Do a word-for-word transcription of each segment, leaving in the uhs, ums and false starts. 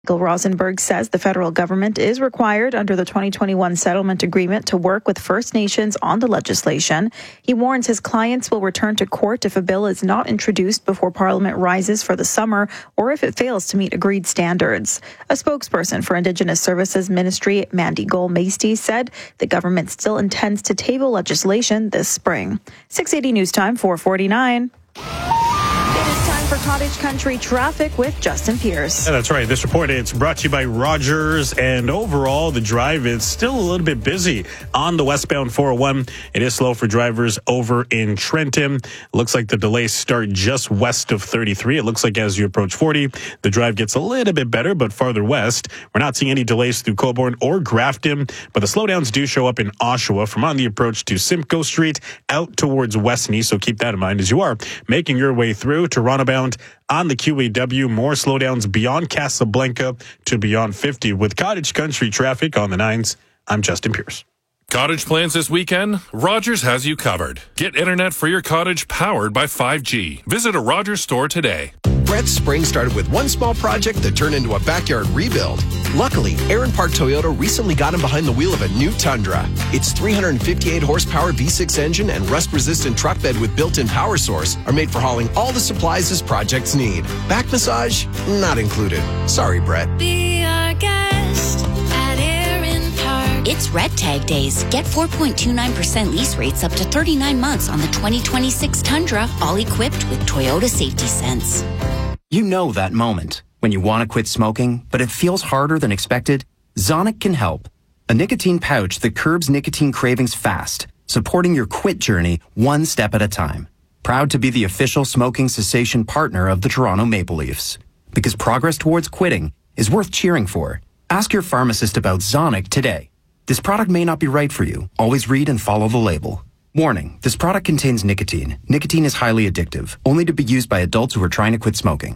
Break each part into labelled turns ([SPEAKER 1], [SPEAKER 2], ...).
[SPEAKER 1] Michael Rosenberg says the federal government is required under the twenty twenty-one settlement agreement to work with First Nations on the legislation. He warns his clients will return to court if a bill is not introduced before Parliament rises for the summer or if it fails to meet agreed standards. A spokesperson for Indigenous Services Ministry, Mandy Gold-Maisty, said the government still intends to table legislation this spring. six eighty News Time, four forty-nine. It is time for Cottage Country traffic with Justin Pierce.
[SPEAKER 2] Yeah, that's right. This report, it's brought to you by Rogers, and overall, the drive is still a little bit busy on the westbound four oh one. It is slow for drivers over in Trenton. It looks like the delays start just west of thirty-three. It looks like as you approach forty, the drive gets a little bit better, but farther west, we're not seeing any delays through Cobourg or Grafton, but the slowdowns do show up in Oshawa from on the approach to Simcoe Street out towards Westney, so keep that in mind as you are making your way through. Toronto bound on the Q A W, more slowdowns beyond Casablanca to beyond fifty. With Cottage Country traffic on the nines, I'm Justin Pierce.
[SPEAKER 3] Cottage plans this weekend? Rogers has you covered. Get internet for your cottage powered by five G. Visit a Rogers store today.
[SPEAKER 4] Brett's spring started with one small project that turned into a backyard rebuild. Luckily, Aaron Park Toyota recently got him behind the wheel of a new Tundra. Its three hundred fifty-eight horsepower V six engine and rust-resistant truck bed with built-in power source are made for hauling all the supplies his projects need. Back massage? Not included. Sorry, Brett.
[SPEAKER 5] Be our guest at Aaron Park.
[SPEAKER 6] It's Red Tag Days. Get four point two nine percent lease rates up to thirty-nine months on the twenty twenty-six Tundra, all equipped with Toyota Safety Sense.
[SPEAKER 7] You know that moment when you want to quit smoking, but it feels harder than expected? Zonic can help. A nicotine pouch that curbs nicotine cravings fast, supporting your quit journey one step at a time. Proud to be the official smoking cessation partner of the Toronto Maple Leafs. Because progress towards quitting is worth cheering for. Ask your pharmacist about Zonic today. This product may not be right for you. Always read and follow the label. Warning, this product contains nicotine. Nicotine is highly addictive, only to be used by adults who are trying to quit smoking.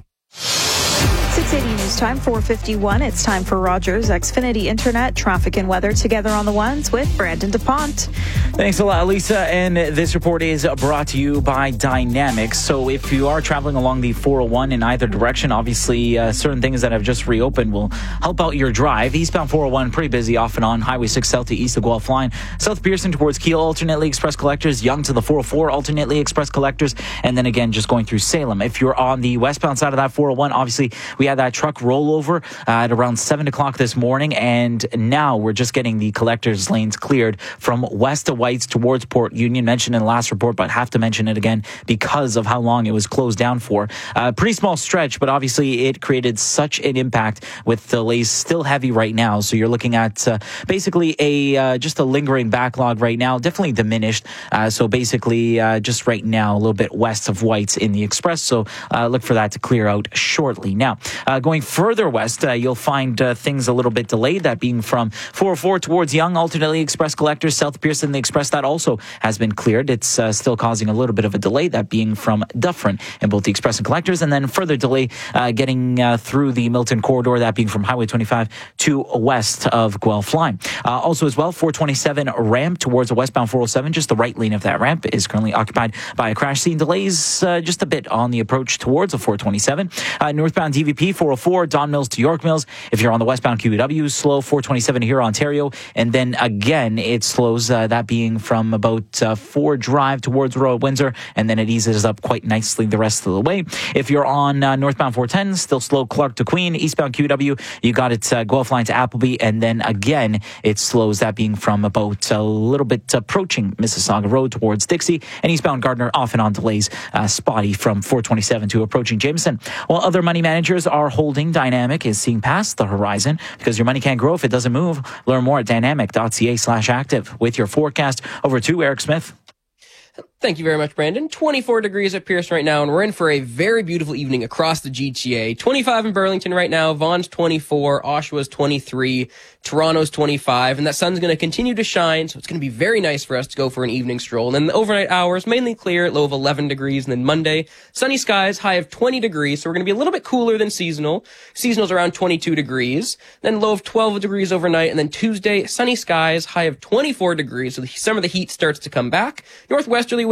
[SPEAKER 1] six eighty News Time, four fifty-one. It's time for Rogers Xfinity Internet, traffic and weather together on the ones with Brandon DuPont.
[SPEAKER 8] Thanks a lot, Lisa. And this report is brought to you by Dynamics. So if you are traveling along the four oh one in either direction, obviously uh, certain things that have just reopened will help out your drive. Eastbound four oh one, pretty busy off and on. Highway six south to east of Guelph line. South Pearson towards Kiel, alternately express collectors. Young to the four oh four, alternately express collectors. And then again, just going through Salem. If you're on the westbound side of that four oh one, obviously we had that truck rollover uh, at around seven o'clock this morning. And now we're just getting the collectors lanes cleared from west of Whites towards Port Union. Mentioned in the last report, but have to mention it again because of how long it was closed down for. Uh, pretty small stretch, but obviously it created such an impact with delays still heavy right now. So you're looking at uh, basically a uh, just a lingering backlog right now, definitely diminished. Uh, so basically uh, just right now a little bit west of Whites in the express. So uh, look for that to clear out shortly. Now, uh, going further west, uh, you'll find uh, things a little bit delayed, that being from four oh four towards Young, alternately express collectors, South Pearson, the express, that also has been cleared. It's uh, still causing a little bit of a delay, that being from Dufferin in both the express and collectors, and then further delay uh, getting uh, through the Milton corridor, that being from Highway twenty-five to west of Guelph line. Uh, also as well, four twenty-seven ramp towards the westbound four oh seven, just the right lane of that ramp is currently occupied by a crash scene. Delays uh, just a bit on the approach towards the four twenty-seven. Uh, northbound D V P four oh four, Don Mills to York Mills. If you're on the westbound Q E W, slow four twenty-seven here, Ontario. And then again, it slows, uh, that being from about uh, four Drive towards Royal Windsor, and then it eases up quite nicely the rest of the way. If you're on uh, northbound four ten, still slow Clark to Queen. Eastbound Q E W, you got it uh, Guelph line to Appleby, and then again, it slows, that being from about a little bit approaching Mississauga Road towards Dixie, and eastbound Gardner off and on delays, uh, spotty from four twenty-seven to approaching Jameson. While other money managers are holding, Dynamic is seeing past the horizon because your money can't grow if it doesn't move. Learn more at dynamic.ca slash active. With your forecast, over to Eric Smith.
[SPEAKER 9] Thank you very much, Brandon. twenty-four degrees at Pierce right now, and we're in for a very beautiful evening across the G T A. twenty-five in Burlington right now, Vaughan's twenty-four, Oshawa's twenty-three, Toronto's twenty-five, and that sun's going to continue to shine, so it's going to be very nice for us to go for an evening stroll. And then the overnight hours, mainly clear at low of eleven degrees, and then Monday, sunny skies, high of twenty degrees, so we're going to be a little bit cooler than seasonal. Seasonal's around twenty-two degrees, then low of twelve degrees overnight, and then Tuesday, sunny skies, high of twenty-four degrees, so the, some of the heat starts to come back. Northwesterly wind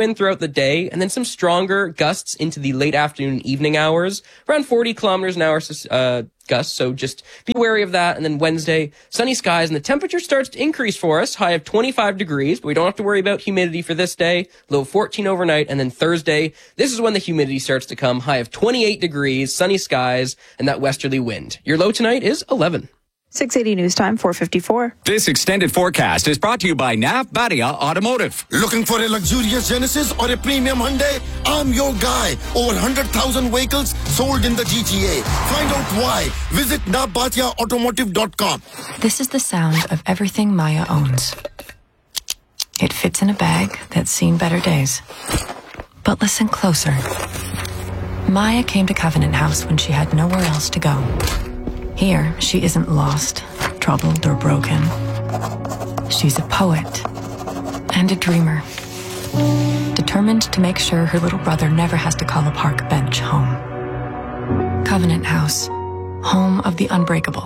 [SPEAKER 9] wind throughout the day, and then some stronger gusts into the late afternoon and evening hours, around forty kilometers an hour uh, gusts, so just be wary of that. And then Wednesday, sunny skies, and the temperature starts to increase for us, high of twenty-five degrees, but we don't have to worry about humidity for this day, low fourteen overnight. And then Thursday, this is when the humidity starts to come, high of twenty-eight degrees, sunny skies, and that westerly wind. Your low tonight is eleven.
[SPEAKER 1] six eighty News Time, four fifty-four.
[SPEAKER 10] This extended forecast is brought to you by Nav Badia Automotive.
[SPEAKER 11] Looking for a luxurious Genesis or a premium Hyundai? I'm your guy. Over one hundred thousand vehicles sold in the G T A. Find out why. Visit nav badia automotive dot com.
[SPEAKER 12] This is the sound of everything Maya owns. It fits in a bag that's seen better days. But listen closer. Maya came to Covenant House when she had nowhere else to go. Here, she isn't lost, troubled, or broken. She's a poet and a dreamer, determined to make sure her little brother never has to call a park bench home. Covenant House, home of the unbreakable.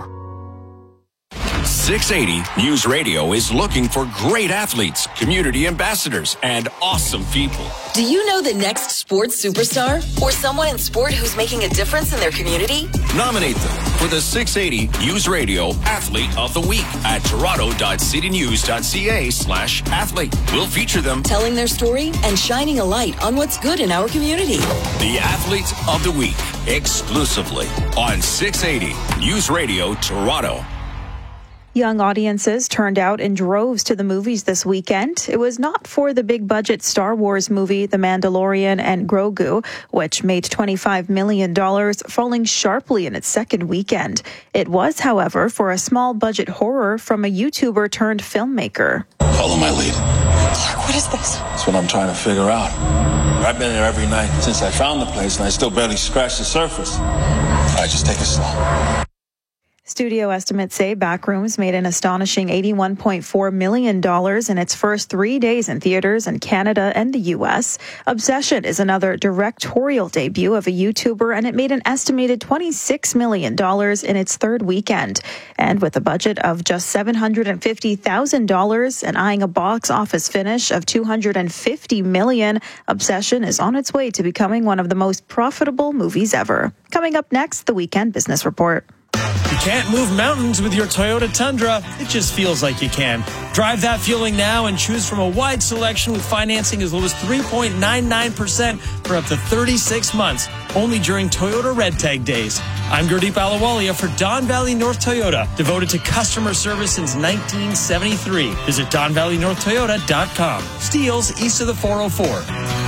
[SPEAKER 10] six eighty News Radio is looking for great athletes, community ambassadors, and awesome people.
[SPEAKER 13] Do you know the next sports superstar? Or someone in sport who's making a difference in their community?
[SPEAKER 10] Nominate them for the six eighty News Radio Athlete of the Week at toronto.citynews.ca slash athlete. We'll feature them
[SPEAKER 13] telling their story and shining a light on what's good in our community.
[SPEAKER 10] The Athlete of the Week, exclusively on six eighty News Radio Toronto.
[SPEAKER 1] Young audiences turned out in droves to the movies this weekend. It was not for the big-budget Star Wars movie, The Mandalorian and Grogu, which made twenty-five million dollars, falling sharply in its second weekend. It was, however, for a small-budget horror from a YouTuber turned filmmaker.
[SPEAKER 14] Follow my lead.
[SPEAKER 13] Clark, what is this?
[SPEAKER 14] That's what I'm trying to figure out. I've been there every night since I found the place, and I still barely scratched the surface. I just take it slow.
[SPEAKER 1] Studio estimates say Backrooms made an astonishing eighty-one point four million dollars in its first three days in theaters in Canada and the U S. Obsession is another directorial debut of a YouTuber, and it made an estimated twenty-six million dollars in its third weekend. And with a budget of just seven hundred fifty thousand dollars and eyeing a box office finish of two hundred fifty million dollars, Obsession is on its way to becoming one of the most profitable movies ever. Coming up next, the Weekend Business Report.
[SPEAKER 15] You can't move mountains with your Toyota Tundra. It just feels like you can. Drive that feeling now and choose from a wide selection with financing as low as three point nine nine percent for up to thirty-six months, only during Toyota Red Tag Days. I'm Gurdeep Ahluwalia for Don Valley North Toyota, devoted to customer service since nineteen seventy-three. Visit don valley north toyota dot com. Steeles east of the four oh four.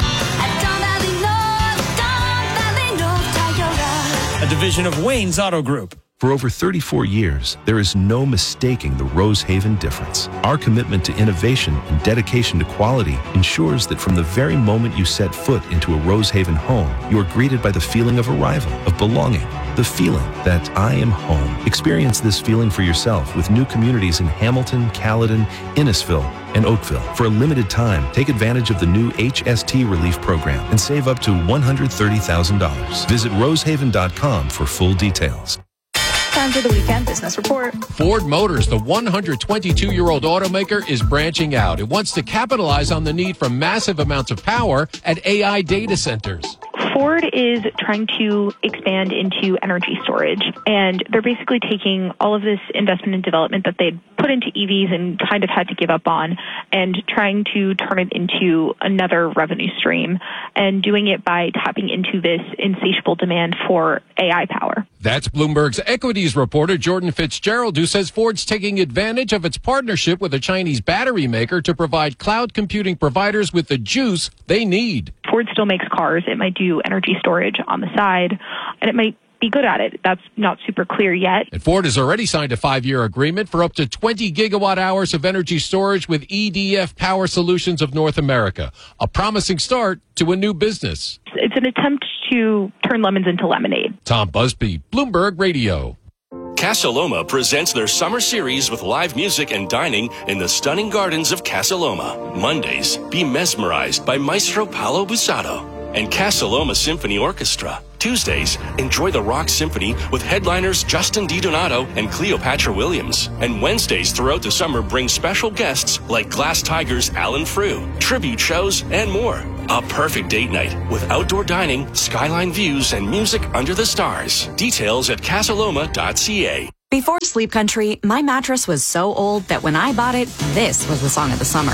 [SPEAKER 15] A division of Wayne's Auto Group.
[SPEAKER 16] For over thirty-four years, there is no mistaking the Rosehaven difference. Our commitment to innovation and dedication to quality ensures that from the very moment you set foot into a Rosehaven home, you are greeted by the feeling of arrival, of belonging, the feeling that I am home. Experience this feeling for yourself with new communities in Hamilton, Caledon, Innisfil, and Oakville. For a limited time, take advantage of the new H S T Relief Program and save up to one hundred thirty thousand dollars. Visit rosehaven dot com for full details.
[SPEAKER 1] Time for the Weekend Business Report.
[SPEAKER 17] Ford Motors, the one hundred twenty-two-year-old automaker, is branching out. It wants to capitalize on the need for massive amounts of power at A I data centers.
[SPEAKER 18] Ford is trying to expand into energy storage, and they're basically taking all of this investment and development that they'd put into E Vs and kind of had to give up on, and trying to turn it into another revenue stream, and doing it by tapping into this insatiable demand for A I power.
[SPEAKER 17] That's Bloomberg's equities reporter Jordan Fitzgerald, who says Ford's taking advantage of its partnership with a Chinese battery maker to provide cloud computing providers with the juice they need.
[SPEAKER 18] Ford still makes cars. It might do energy storage on the side, and it might be good at it. That's not super clear yet.
[SPEAKER 17] And Ford has already signed a five-year agreement for up to twenty gigawatt hours of energy storage with E D F Power Solutions of North America, a promising start to a new business.
[SPEAKER 18] It's an attempt to turn lemons into lemonade.
[SPEAKER 17] Tom Busby, Bloomberg Radio.
[SPEAKER 19] Casa Loma presents their summer series with live music and dining in the stunning gardens of Casa Loma. Mondays, be mesmerized by Maestro Paolo Busato. and Casa Loma Symphony Orchestra. Tuesdays, enjoy the Rock Symphony with headliners Justin DiDonato and Cleopatra Williams. And Wednesdays throughout the summer bring special guests like Glass Tigers Alan Frew, tribute shows, and more. A perfect date night with outdoor dining, skyline views, and music under the stars. Details at casaloma dot c a.
[SPEAKER 20] Before Sleep Country, my mattress was so old that when I bought it, this was the song of the summer.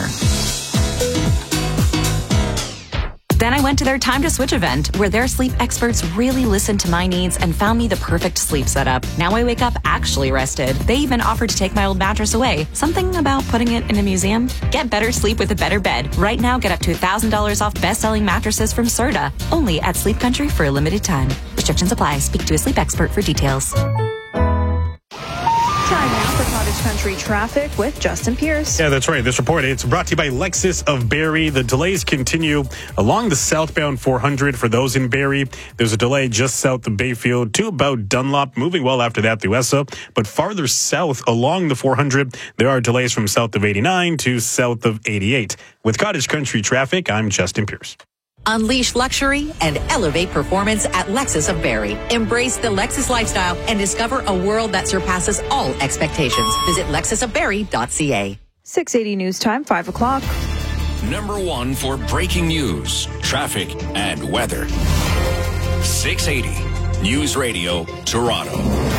[SPEAKER 20] Then I went to their Time to Switch event, where their sleep experts really listened to my needs and found me the perfect sleep setup. Now I wake up actually rested. They even offered to take my old mattress away. Something about putting it in a museum? Get better sleep with a better bed. Right now, get up to one thousand dollars off best-selling mattresses from Serta. Only at Sleep Country for a limited time. Restrictions apply. Speak to a sleep expert for details.
[SPEAKER 1] Time now for Cottage Country traffic with Justin Pierce.
[SPEAKER 2] Yeah, that's right. This report, it's brought to you by Lexus of Barrie. The delays continue along the southbound four hundred for those in Barrie. There's a delay just south of Bayfield to about Dunlop, moving well after that through Essa. But farther south along the four hundred, there are delays from south of eighty-nine to south of eighty-eight. With Cottage Country traffic, I'm Justin Pierce.
[SPEAKER 21] Unleash luxury and elevate performance at Lexus of Barrie. Embrace the Lexus lifestyle and discover a world that surpasses all expectations. Visit lexus of barrie dot c a.
[SPEAKER 1] six eighty News Time, five o'clock.
[SPEAKER 10] Number one for breaking news, traffic, and weather. six eighty News Radio, Toronto.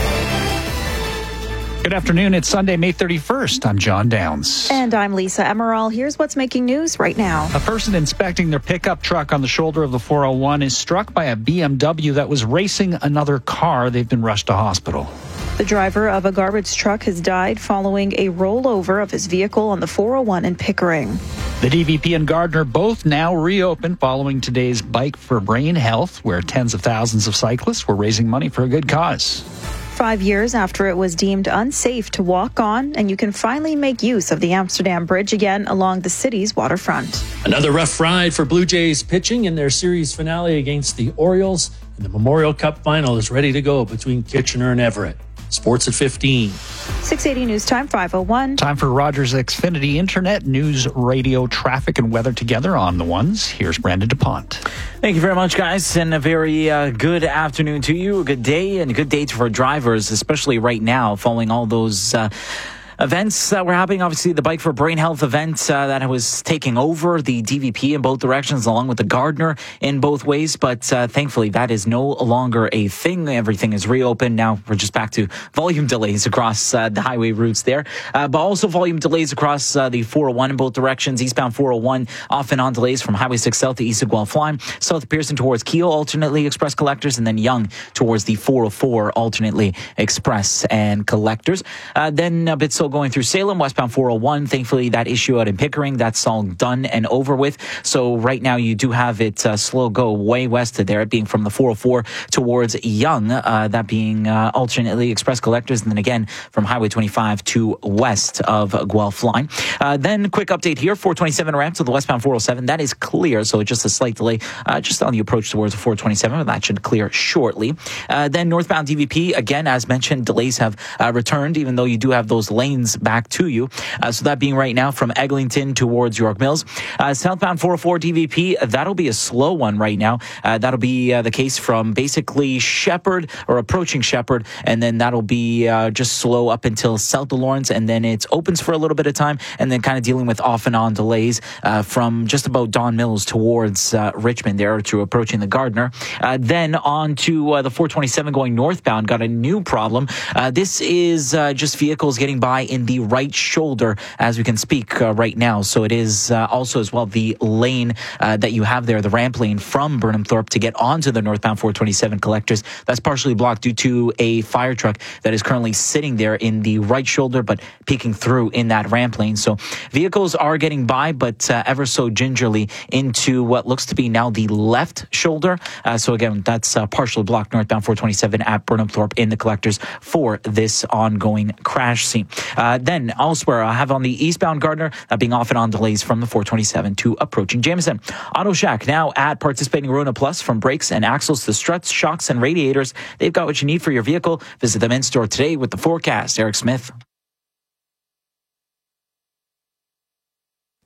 [SPEAKER 8] Good afternoon. It's Sunday, May thirty-first. I'm John Downs.
[SPEAKER 1] And I'm Lisa Emerald. Here's what's making news right now.
[SPEAKER 8] A person inspecting their pickup truck on the shoulder of the four oh one is struck by a B M W that was racing another car. They've been rushed to hospital.
[SPEAKER 1] The driver of a garbage truck has died following a rollover of his vehicle on the four oh one in Pickering.
[SPEAKER 8] The D V P and Gardner both now reopened following today's Bike for Brain Health, where tens of thousands of cyclists were raising money for a good cause.
[SPEAKER 1] Five years after it was deemed unsafe to walk on, and you can finally make use of the Amsterdam Bridge again along the city's waterfront.
[SPEAKER 22] Another rough ride for Blue Jays pitching in their series finale against the Orioles, and the Memorial Cup final is ready to go between Kitchener and Everett. Sports at fifteen.
[SPEAKER 1] six eighty News Time, five oh one.
[SPEAKER 8] Time for Rogers Xfinity Internet, news, radio, traffic, and weather together on the ones. Here's Brandon DuPont. Thank you very much, guys, and a very uh, good afternoon to you. A good day and a good day for drivers, especially right now, following all those Uh, events that were happening. Obviously, the Bike for Brain Health event uh, that was taking over the D V P in both directions, along with the Gardner in both ways. But uh, thankfully, that is no longer a thing. Everything is reopened. Now we're just back to volume delays across uh, the highway routes there. Uh, but also volume delays across uh, the four oh one in both directions. Eastbound four oh one off and on delays from Highway six South to east of Guelph Line. South of Pearson towards Keele, alternately express collectors. And then Young towards the four oh four, alternately express and collectors. Uh, then a bit so going through Salem, westbound four oh one. Thankfully, that issue out in Pickering, that's all done and over with. So right now, you do have it uh, slow go way west of there, it being from the four oh four towards Young, uh, that being uh, alternately express collectors, and then again from Highway twenty-five to west of Guelph Line. Uh, then quick update here, four twenty-seven ramp to the westbound four oh seven. That is clear, so just a slight delay uh, just on the approach towards the four twenty-seven, but that should clear shortly. Uh, then northbound D V P, again, as mentioned, delays have uh, returned, even though you do have those lanes back to you. Uh, so that being right now from Eglinton towards York Mills. Uh, southbound four oh four D V P, that'll be a slow one right now. Uh, that'll be uh, the case from basically Shepherd or approaching Shepherd, and then that'll be uh, just slow up until south of Lawrence, and then it opens for a little bit of time, and then kind of dealing with off and on delays uh, from just about Don Mills towards uh, Richmond there to approaching the Gardner. Uh, then on to uh, the four twenty-seven going northbound, got a new problem. Uh, this is uh, just vehicles getting by in the right shoulder as we can speak uh, right now. So it is uh, also as well the lane uh, that you have there, the ramp lane from Burnham Thorpe to get onto the northbound four twenty-seven collectors. That's partially blocked due to a fire truck that is currently sitting there in the right shoulder, but peeking through in that ramp lane. So vehicles are getting by, but uh, ever so gingerly into what looks to be now the left shoulder. Uh, so again, that's uh, partially blocked northbound four twenty-seven at Burnham Thorpe in the collectors for this ongoing crash scene. Uh, then elsewhere, I have on the eastbound Gardner, that being off and on delays from the four twenty-seven to approaching Jameson. Auto Shack now at participating Rona Plus, from brakes and axles to struts, shocks, and radiators. They've got what you need for your vehicle. Visit them in store today with the forecast. Eric Smith.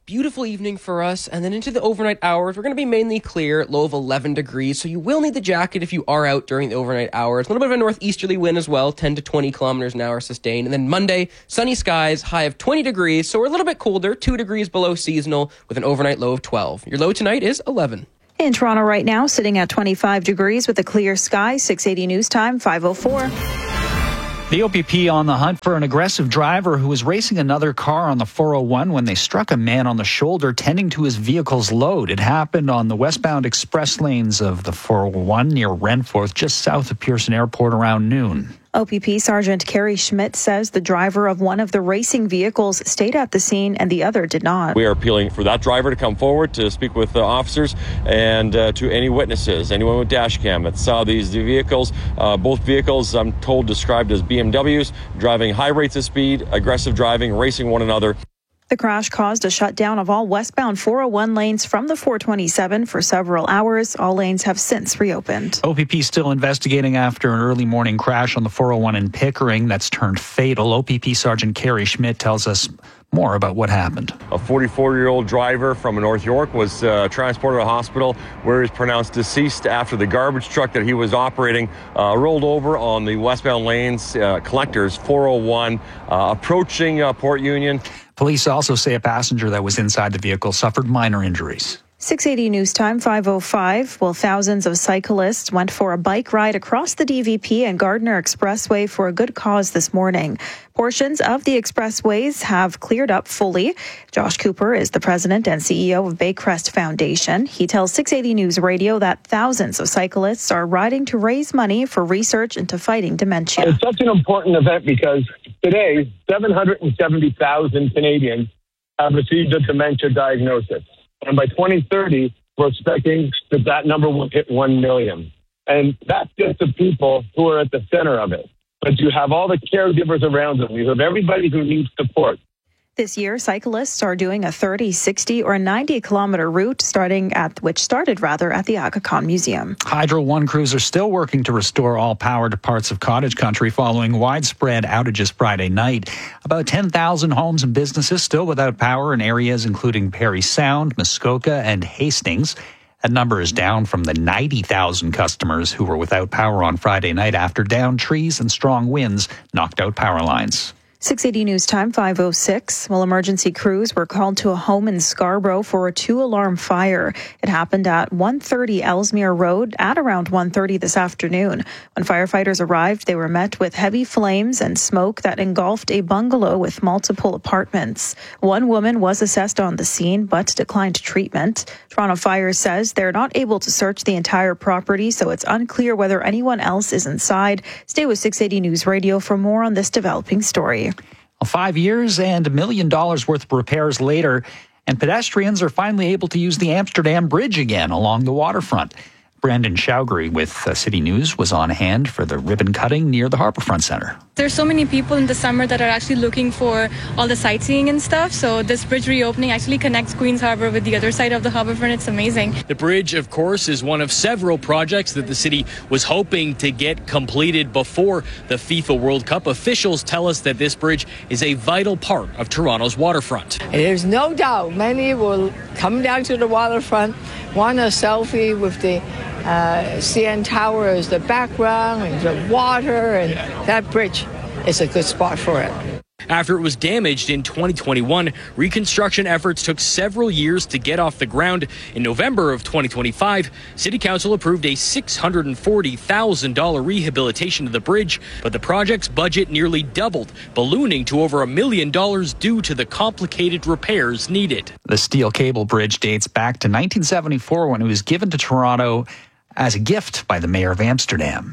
[SPEAKER 9] beautiful evening for us. And then into the overnight hours, we're going to be mainly clear, low of eleven degrees. So you will need the jacket if you are out during the overnight hours. A little bit of a northeasterly wind as well, ten to twenty kilometers an hour sustained. And then Monday, sunny skies, high of twenty degrees. So we're a little bit colder, two degrees below seasonal with an overnight low of twelve. Your low tonight is eleven.
[SPEAKER 1] In Toronto right now, sitting at twenty-five degrees with a clear sky. six eighty News Time, five oh four.
[SPEAKER 8] The O P P on the hunt for an aggressive driver who was racing another car on the four oh one when they struck a man on the shoulder tending to his vehicle's load. It happened on the westbound express lanes of the four oh one near Renforth, just south of Pearson Airport around noon.
[SPEAKER 1] O P P Sergeant Kerry Schmidt says the driver of one of the racing vehicles stayed at the scene and the other did not.
[SPEAKER 3] We are appealing for that driver to come forward to speak with the officers and uh, to any witnesses, anyone with dash cam that saw these vehicles. Uh, both vehicles, I'm told, described as B M Ws, driving high rates of speed, aggressive driving, racing one another.
[SPEAKER 1] The crash caused a shutdown of all westbound four oh one lanes from the four twenty-seven for several hours. All lanes have since reopened.
[SPEAKER 8] O P P still investigating after an early morning crash on the four oh one in Pickering that's turned fatal. O P P Sergeant Kerry Schmidt tells us more about what happened.
[SPEAKER 3] A forty-four-year-old driver from North York was uh, transported to a hospital where he was pronounced deceased after the garbage truck that he was operating uh, rolled over on the westbound lanes, uh, collectors four oh one, uh, approaching uh, Port Union.
[SPEAKER 8] Police also say a passenger that was inside the vehicle suffered minor injuries.
[SPEAKER 1] six eighty News Time, five oh five. Well, thousands of cyclists went for a bike ride across the D V P and Gardner Expressway for a good cause this morning. Portions of the expressways have cleared up fully. Josh Cooper is the president and C E O of Baycrest Foundation. He tells six eighty News Radio that thousands of cyclists are riding to raise money for research into fighting dementia.
[SPEAKER 4] It's such an important event because today, seven hundred seventy thousand Canadians have received a dementia diagnosis. And by twenty thirty, we're expecting that that number will hit one million. And that's just the people who are at the center of it. But you have all the caregivers around them. You have everybody who needs support.
[SPEAKER 1] This year, cyclists are doing a thirty, sixty, or ninety kilometer route, starting at which started rather at the Aga Khan Museum.
[SPEAKER 8] Hydro One crews are still working to restore all power to parts of cottage country following widespread outages Friday night. About ten thousand homes and businesses still without power in areas including Parry Sound, Muskoka, and Hastings. That number is down from the ninety thousand customers who were without power on Friday night after downed trees and strong winds knocked out power lines.
[SPEAKER 1] six eighty News Time, five oh six. Well, emergency crews were called to a home in Scarborough for a two-alarm fire. It happened at one thirty Ellesmere Road at around one thirty this afternoon. When firefighters arrived, they were met with heavy flames and smoke that engulfed a bungalow with multiple apartments. One woman was assessed on the scene but declined treatment. Toronto Fire says they're not able to search the entire property, so it's unclear whether anyone else is inside. Stay with six eighty News Radio for more on this developing story.
[SPEAKER 8] Five years and a million dollars worth of repairs later, and pedestrians are finally able to use the Amsterdam Bridge again along the waterfront. Brandon Shougary with uh, City News was on hand for the ribbon cutting near the Harbourfront Centre.
[SPEAKER 23] There's so many people in the summer that are actually looking for all the sightseeing and stuff. So this bridge reopening actually connects Queen's Harbour with the other side of the Harbourfront. It's amazing.
[SPEAKER 24] The bridge, of course, is one of several projects that the city was hoping to get completed before the FIFA World Cup. Officials tell us that this bridge is a vital part of Toronto's waterfront.
[SPEAKER 25] There's no doubt many will come down to the waterfront, want a selfie with the Uh, C N Tower as the background and the water, and that bridge is a good spot for it.
[SPEAKER 24] After it was damaged in twenty twenty-one, reconstruction efforts took several years to get off the ground. In November of twenty twenty-five, City Council approved a six hundred forty thousand dollars rehabilitation of the bridge, but the project's budget nearly doubled, ballooning to over a million dollars due to the complicated repairs needed.
[SPEAKER 8] The steel cable bridge dates back to nineteen seventy-four when it was given to Toronto as a gift by the mayor of Amsterdam.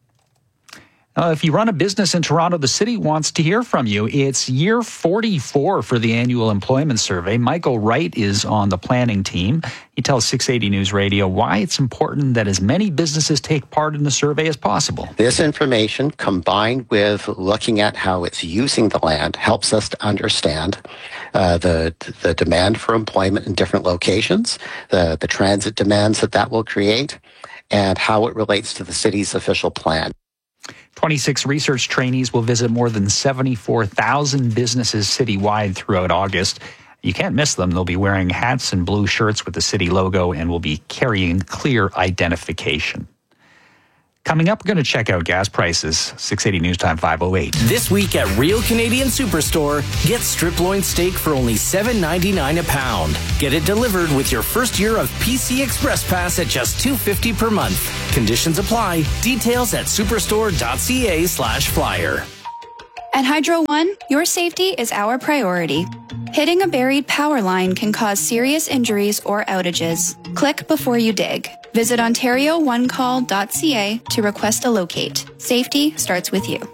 [SPEAKER 8] Uh, if you run a business in Toronto, the city wants to hear from you. It's year forty-four for the annual employment survey. Michael Wright is on the planning team. He tells six eighty News Radio why it's important that as many businesses take part in the survey as possible.
[SPEAKER 26] This information, combined with looking at how it's using the land, helps us to understand uh, the the demand for employment in different locations, the, the transit demands that that will create, and how it relates to the city's official plan.
[SPEAKER 8] twenty-six research trainees will visit more than seventy-four thousand businesses citywide throughout August.
[SPEAKER 5] You can't miss them. They'll be wearing hats and blue shirts with the city logo and will be carrying clear identification. Coming up, we're going to check out gas prices. six eighty News Time five oh eight.
[SPEAKER 6] This week at Real Canadian Superstore, get strip loin steak for only seven ninety-nine a pound. Get it delivered with your first year of P C Express Pass at just two fifty per month. Conditions apply. Details at superstore.ca slash flyer.
[SPEAKER 7] At Hydro One, your safety is our priority. Hitting a buried power line can cause serious injuries or outages. Click before you dig. Visit ontario one call dot c a to request a locate. Safety starts with you.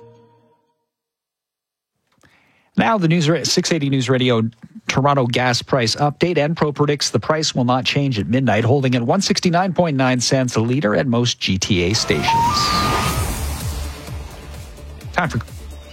[SPEAKER 5] Now the news, six eighty News Radio Toronto gas price update. Enpro predicts the price will not change at midnight, holding at one hundred sixty-nine point nine cents a litre at most G T A stations. Time for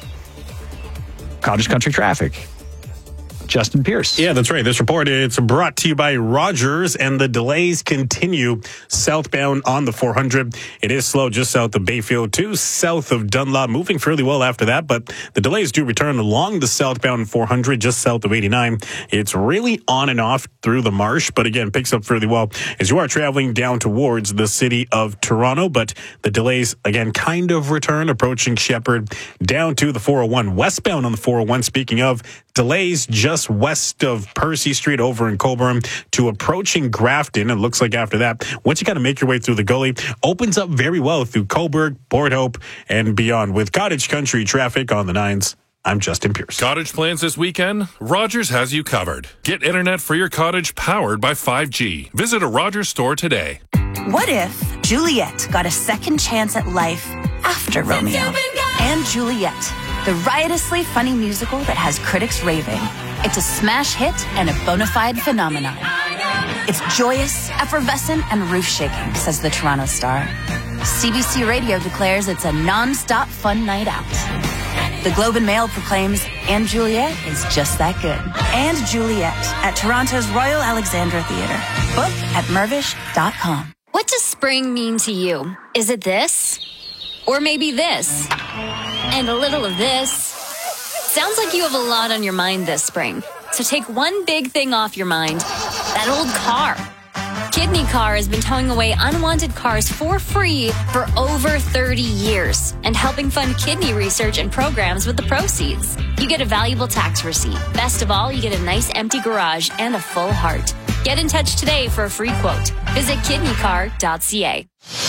[SPEAKER 5] Cottage Country traffic. Justin Pierce.
[SPEAKER 2] Yeah, that's right. This report, it's brought to you by Rogers, and the delays continue southbound on the four hundred. It is slow just south of Bayfield to south of Dunlop, moving fairly well after that, but the delays do return along the southbound four hundred just south of eighty-nine. It's really on and off through the marsh, but again, picks up fairly well as you are traveling down towards the city of Toronto, but the delays, again, kind of return, approaching Shepherd down to the four oh one. Westbound on the four oh one, speaking of delays, just west of Percy Street over in Coburn to approaching Grafton. It looks like after that, once you kind of make your way through the gully, opens up very well through Coburg, Port Hope, and beyond. With Cottage Country traffic on the nines, I'm Justin Pierce.
[SPEAKER 11] Cottage plans this weekend? Rogers has you covered. Get internet for your cottage powered by five G. Visit a Rogers store today.
[SPEAKER 12] What if Juliet got a second chance at life after Romeo? And Juliet, the riotously funny musical that has critics raving. It's a smash hit and a bona fide phenomenon. It's joyous, effervescent, and roof-shaking, says the Toronto Star. C B C Radio declares it's a non-stop fun night out. The Globe and Mail proclaims And Juliet is just that good. And Juliet at Toronto's Royal Alexandra Theatre. Book at mervish dot com.
[SPEAKER 13] What does spring mean to you? Is it this? Or maybe this? And a little of this? Sounds like you have a lot on your mind this spring. So take one big thing off your mind. That old car. Kidney Car has been towing away unwanted cars for free for over thirty years and helping fund kidney research and programs with the proceeds. You get a valuable tax receipt. Best of all, you get a nice empty garage and a full heart. Get in touch today for a free quote. Visit kidney car dot c a.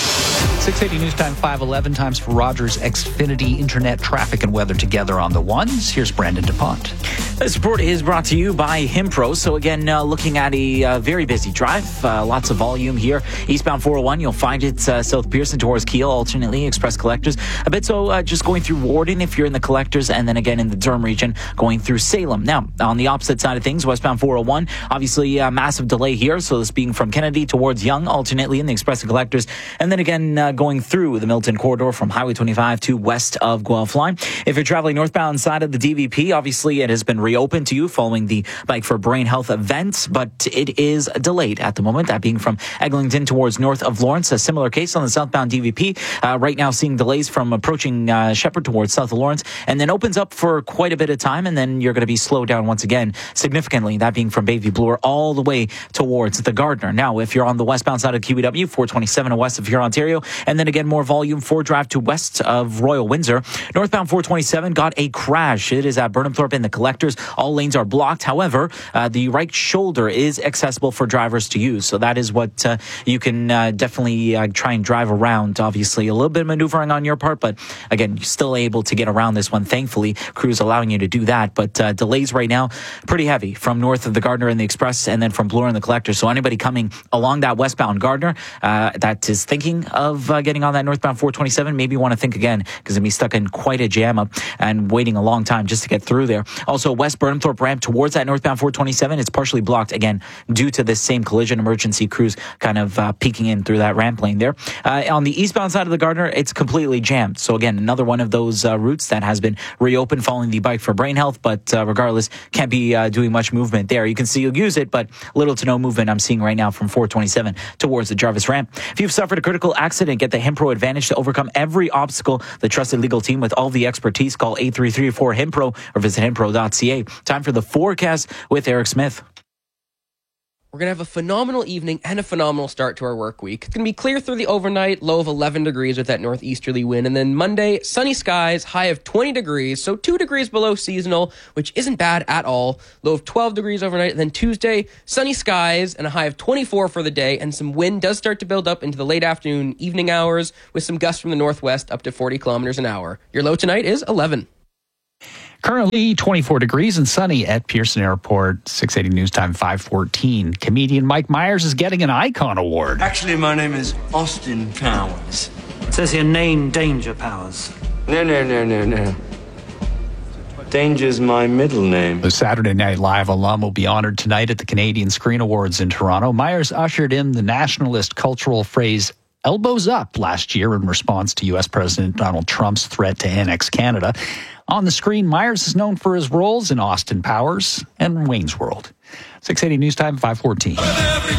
[SPEAKER 5] six eighty News Time five eleven, times for Rogers Xfinity Internet traffic and weather together on the ones. Here's Brandon DuPont.
[SPEAKER 8] This report is brought to you by Himpro. So again, uh, looking at a uh, very busy drive, uh, lots of volume here. Eastbound four oh one, you'll find it uh, South Pearson towards Kiel, alternately Express Collectors. A bit so uh, just going through Warden if you're in the Collectors, and then again in the Durham region going through Salem. Now, on the opposite side of things, westbound four oh one, obviously a massive delay here. So this being from Kennedy towards Yonge, alternately in the Express and Collectors, and then again uh, going through the Milton corridor from Highway twenty-five to west of Guelph Line. If you're traveling northbound side of the D V P, obviously it has been reopened to you following the Bike for Brain Health event, but it is delayed at the moment, that being from Eglinton towards north of Lawrence. A similar case on the southbound D V P. Uh, right now seeing delays from approaching uh, Shepherd towards south of Lawrence, and then opens up for quite a bit of time, and then you're going to be slowed down once again significantly, that being from Bayview Bloor all the way towards the Gardner. Now, if you're on the westbound side of Q E W, four twenty-seven west of Huron, Ontario, and then again more volume four drive to west of Royal Windsor. Northbound four twenty-seven got a crash. It is at Burnhamthorpe in the Collectors. All lanes are blocked. However, uh, the right shoulder is accessible for drivers to use. So that is what uh, you can uh, definitely uh, try and drive around. Obviously, a little bit of maneuvering on your part, but again, you're still able to get around this one. Thankfully, crews allowing you to do that. But uh, delays right now, pretty heavy from north of the Gardner and the Express, and then from Bloor and the Collectors. So anybody coming along that westbound Gardner uh, that is thinking of uh, getting on that northbound four twenty-seven, maybe want to think again, because they'll be stuck in quite a jam up and waiting a long time just to get through there. Also, West Burnhamthorpe ramp towards that northbound four twenty-seven, it's partially blocked again due to this same collision. Emergency crews kind of uh, peeking in through that ramp lane there. Uh, on the eastbound side of the Gardner, it's completely jammed. So again, another one of those uh, routes that has been reopened following the Bike for Brain Health, but uh, regardless, can't be uh, doing much movement there. You can still use it, but little to no movement I'm seeing right now from four twenty-seven towards the Jarvis ramp. If you've suffered a critical accident, Get the Himpro advantage to overcome every obstacle. The trusted legal team with all the expertise. Call eight three three four Himpro or visit himpro dot c a. Time for the forecast with Eric Smith.
[SPEAKER 9] We're going to have a phenomenal evening and a phenomenal start to our work week. It's going to be clear through the overnight, low of eleven degrees with that northeasterly wind. And then Monday, sunny skies, high of twenty degrees, so two degrees below seasonal, which isn't bad at all. Low of twelve degrees overnight. And then Tuesday, sunny skies and a high of twenty-four for the day. And some wind does start to build up into the late afternoon, evening hours with some gusts from the northwest up to forty kilometers an hour. Your low tonight is eleven.
[SPEAKER 5] Currently twenty-four degrees and sunny at Pearson Airport. six eighty News Time, five fourteen. Comedian Mike Myers is getting an Icon Award.
[SPEAKER 14] Actually, my name is Austin Powers.
[SPEAKER 15] It says here, name Danger Powers.
[SPEAKER 14] No, no, no, no, no. Danger's my middle name.
[SPEAKER 5] The Saturday Night Live alum will be honored tonight at the Canadian Screen Awards in Toronto. Myers ushered in the nationalist cultural phrase elbows up last year in response to U S President Donald Trump's threat to annex Canada. On the screen, Myers is known for his roles in Austin Powers and Wayne's World. six eighty News Time, five fourteen.